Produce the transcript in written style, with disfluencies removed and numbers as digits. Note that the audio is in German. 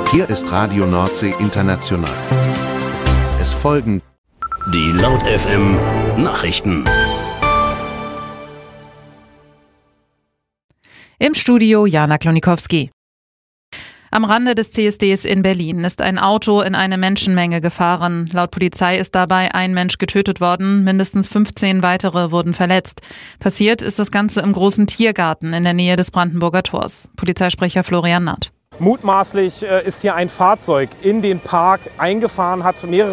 Hier ist Radio Nordsee International. Es folgen die Laut FM Nachrichten. Im Studio Jana Klonikowski. Am Rande des CSDs in Berlin ist ein Auto in eine Menschenmenge gefahren. Laut Polizei ist dabei ein Mensch getötet worden, mindestens 15 weitere wurden verletzt. Passiert ist das Ganze im großen Tiergarten in der Nähe des Brandenburger Tors. Polizeisprecher Florian Naht. Mutmaßlich ist hier ein Fahrzeug in den Park eingefahren, hat mehrere